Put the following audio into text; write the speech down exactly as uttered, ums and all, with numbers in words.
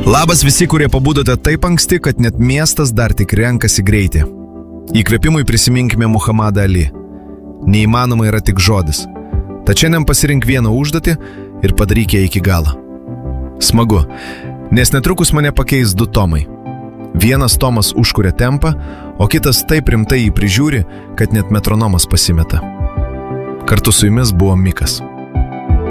Labas visi, kurie pabudote taip anksti, kad net miestas dar tik renkasi greitį. Įkvėpimui prisiminkime Muhamadą Ali. Neįmanoma yra tik žodis. Tad šiandien pasirink vieną užduotį ir padaryk ją iki galo. Smagu, nes netrukus mane pakeis du Tomai. Vienas Tomas užkuria tempą, o kitas taip rimtai jį prižiūri, kad net metronomas pasimeta. Kartu su jumis buvo Mikas.